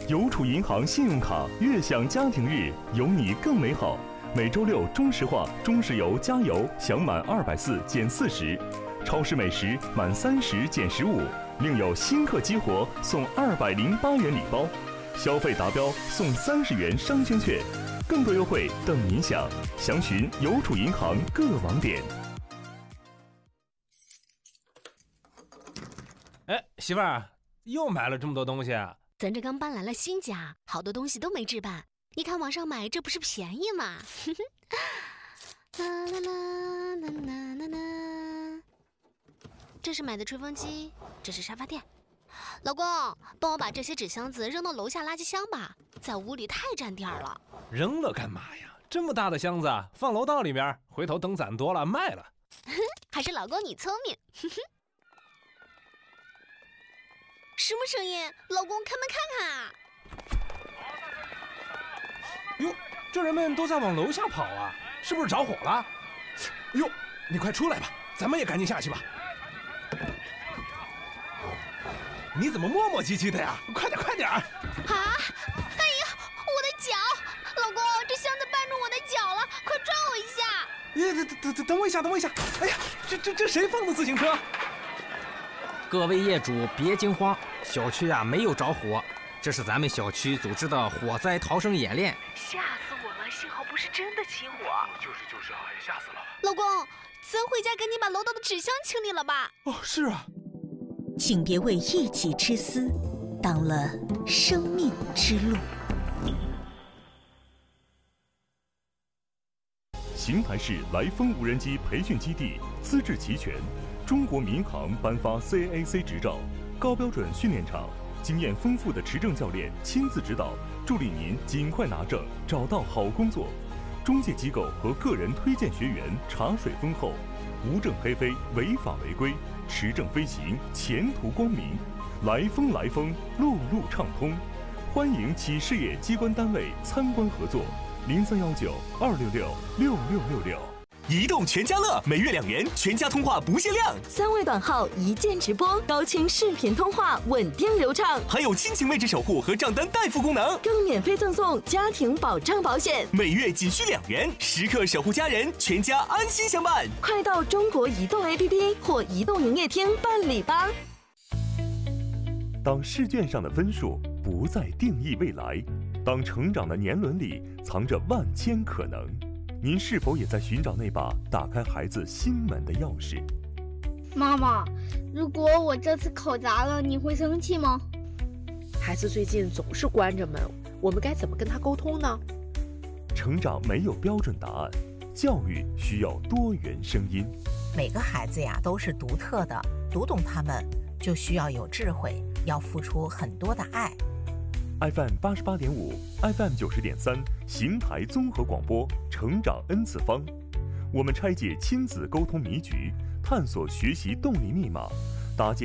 邮储银行信用卡悦享家庭日，有你更美好。每周六中石化、中石油加油享满240减40，超市美食满30减15，另有新客激活送208元礼包，消费达标送30元商圈券，更多优惠等您享。详询邮储银行各网点。 哎，媳妇儿，又买了这么多东西啊？ 咱这刚搬来了新家，好多东西都没置办。你看网上买，这不是便宜吗？啦啦啦啦啦啦啦！这是买的吹风机，这是沙发垫。老公，帮我把这些纸箱子扔到楼下垃圾箱吧，在屋里太占地儿了。 扔了干嘛呀？这么大的箱子放楼道里面，回头等攒多了卖了。 还是老公你聪明。什么声音？老公，开门看看啊！ 哟，这人们都在往楼下跑啊，是不是着火了？哟，你快出来吧，咱们也赶紧下去吧。你怎么磨磨唧唧的呀？快点快点！ 啊！哎呀，我的脚！老公，这箱子绊住我的脚了，快抓我一下！ 等我一下，等我一下！哎呀，这谁放的自行车？ 各位业主别惊慌，小区没有着火，这是咱们小区组织的火灾逃生演练。 吓死我了，幸好不是真的起火。 就是啊，也吓死了。 老公，咱回家赶紧把楼道的纸箱清理了吧。 哦，是啊。 请别为一己之私挡了生命之路。 邢台市来丰无人机培训基地资质齐全，中国民航颁发 CAC 执照，高标准训练场，经验丰富的持证教练亲自指导，助力您尽快拿证，找到好工作。中介机构和个人推荐学员茶水丰厚，无证黑飞，违法违规，持证飞行，前途光明。来丰，路路畅通，欢迎企事业机关单位参观合作。0319-266-6666。 移动全家乐每月2元，全家通话不限量 ，3位短号一键直播，高清视频通话稳定流畅， 还有亲情位置守护和账单代付功能， 更免费赠送家庭保障保险， 每月仅需2元，时刻守护家人，全家安心相伴。 快到中国移动 APP 或移动营业厅办理吧。 当试卷上的分数不再定义未来，当成长的年轮里藏着万千可能，您是否也在寻找那把打开孩子心门的钥匙？ 妈妈，如果我这次考砸了，你会生气吗？ 孩子最近总是关着门，我们该怎么跟他沟通呢？ 成长没有标准答案，教育需要多元声音。 每个孩子都是独特的，读懂他们就需要有智慧，要付出很多的爱。 FM 88.5 ，FM 90.3，邢台综合广播，成长 N 次方。我们拆解亲子沟通迷局，探索学习动力密码，搭建